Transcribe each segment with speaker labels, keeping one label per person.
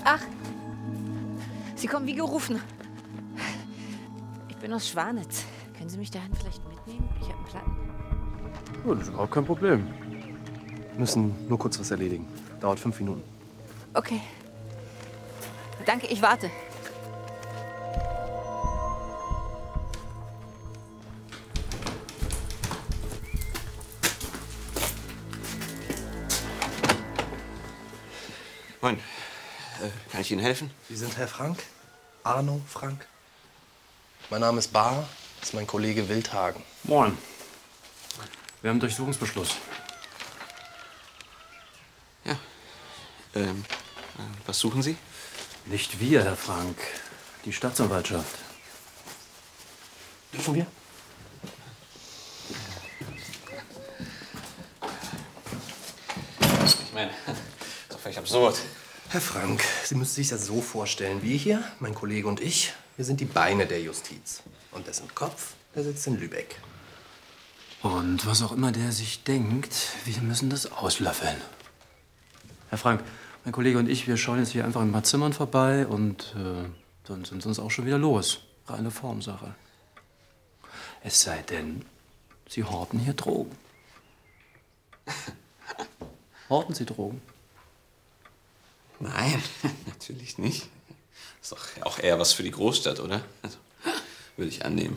Speaker 1: Ach, Sie kommen wie gerufen. Ich bin aus Schwanitz. Können Sie mich dahin vielleicht mitnehmen? Ich habe einen Platten.
Speaker 2: Oh, das ist überhaupt kein Problem. Wir müssen nur kurz was erledigen. Dauert 5 Minuten.
Speaker 1: Okay. Danke, ich warte.
Speaker 3: Moin. Kann ich Ihnen helfen?
Speaker 2: Sie sind Herr Frank? Arno Frank? Mein Name ist Bahr, das ist mein Kollege Wildhagen.
Speaker 4: Moin. Wir haben Durchsuchungsbeschluss.
Speaker 3: Ja. Was suchen Sie?
Speaker 4: Nicht wir, Herr Frank. Die Staatsanwaltschaft.
Speaker 2: Dürfen wir?
Speaker 3: Ich meine, das ist doch völlig absurd.
Speaker 2: Herr Frank, Sie müssen sich das so vorstellen. Wir hier, mein Kollege und ich, wir sind die Beine der Justiz. Und dessen Kopf, der sitzt in Lübeck.
Speaker 4: Und was auch immer der sich denkt, wir müssen das auslöffeln. Herr Frank, mein Kollege und ich, wir schauen jetzt hier einfach in ein paar Zimmern vorbei und dann sind sie uns auch schon wieder los. Reine Formsache. Es sei denn, Sie horten hier Drogen. Horten Sie Drogen?
Speaker 3: Nein, natürlich nicht. Ist doch auch eher was für die Großstadt, oder? Also, würde ich annehmen.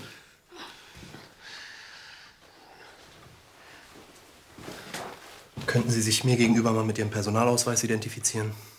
Speaker 2: Könnten Sie sich mir gegenüber mal mit Ihrem Personalausweis identifizieren?